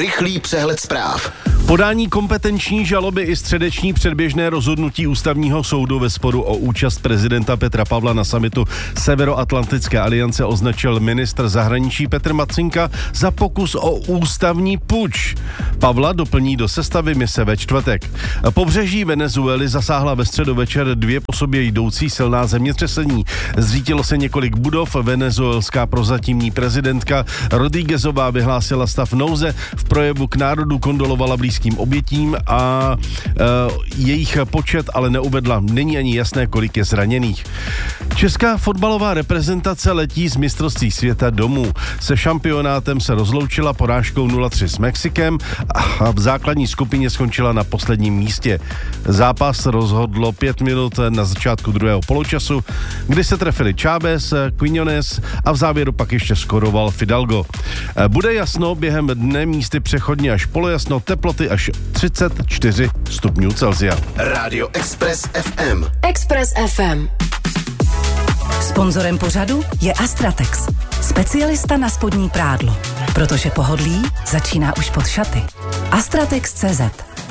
Rychlý přehled zpráv. Podání kompetenční žaloby i středeční předběžné rozhodnutí ústavního soudu ve sporu o účast prezidenta Petra Pavla na summitu Severoatlantické aliance označil ministr zahraničí Petr Matsinka za pokus o ústavní puč. Pavla doplní do sestavy mise ve čtvrtek. Pobřeží Venezuely zasáhla ve středu večer 2 po sobě jdoucí silná zemětřesení. Zřítilo se několik budov, venezuelská prozatímní prezidentka Rodríguezová vyhlásila stav nouze, v projevu k národu kondolovala blízkým obětím a jejich počet ale neuvedla. Není ani jasné, kolik je zraněných. Česká fotbalová reprezentace letí z mistrovství světa domů. Se šampionátem se rozloučila porážkou 0-3 s Mexikem a v základní skupině skončila na posledním místě. Zápas rozhodlo 5 minut na začátku druhého poločasu, kdy se trefili Chávez, Quiñones a v závěru pak ještě skoroval Fidalgo. Bude jasno během dne, místy přechodně až polojasno, teploty až 34 stupňů Celsia. Rádio Express FM. Express FM. Sponzorem pořadu je Astratex, specialista na spodní prádlo, protože pohodlí začíná už pod šaty. Astratex.cz.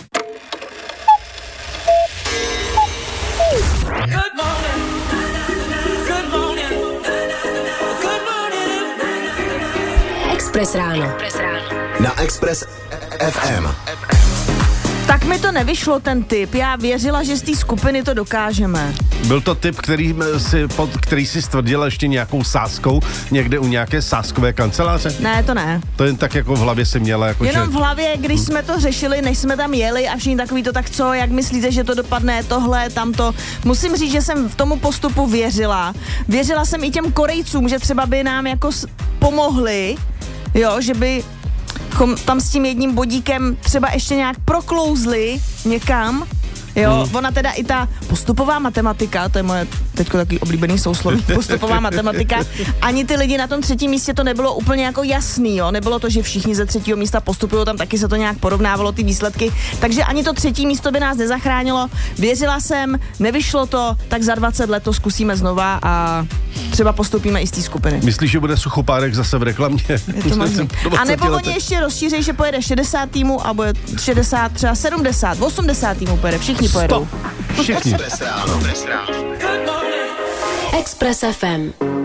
Express ráno. Na Express FM. Tak mi to nevyšlo, ten tip. Já věřila, že z té skupiny to dokážeme. Byl to tip, který si stvrdila ještě nějakou sázkou někde u nějaké sázkové kanceláře? Ne, to ne. To jen tak jako v hlavě si měla. Jako jenom v hlavě, když jsme to řešili, než jsme tam jeli a všichni takový to, tak co, jak myslíte, že to dopadne, tohle, tamto. Musím říct, že jsem v tomu postupu věřila. Věřila jsem i těm Korejcům, že třeba by nám jako pomohli, jo, že by tam s tím jedním bodíkem třeba ještě nějak proklouzli někam, jo, ona teda i ta postupová matematika, to je moje teďko takový oblíbený sousloví, postupová matematika, ani ty lidi na tom 3. místě to nebylo úplně jako jasný, jo, nebylo to, že všichni ze 3. místa postupují, tam taky se to nějak porovnávalo ty výsledky, takže ani to 3. místo by nás nezachránilo, věřila jsem, nevyšlo to, tak za 20 let to zkusíme znova a třeba postupíme i z té skupiny. Myslíš, že bude Suchopárek zase v reklamě? Je to možný. A nebo oni ještě rozšíří, že pojede 60 týmů a bude 60, třeba 70, 80 týmů pojede, všichni pojedou. Všichni. Express ráno. Express FM.